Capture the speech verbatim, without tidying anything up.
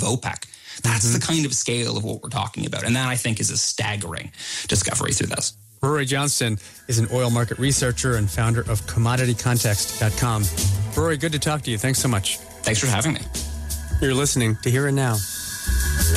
OPEC. That's mm-hmm. the kind of scale of what we're talking about. And that, I think, is a staggering discovery through this. Rory Johnston is an oil market researcher and founder of commodity context dot com. Rory, good to talk to you. Thanks so much. Thanks for having me. You're listening to Here and Now.